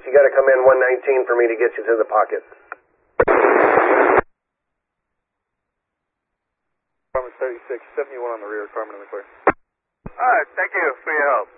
you got to come in 119 for me to get you to the pocket. Carmen 36, 71 on the rear, Carmen in the clear. Alright, thank you for your help.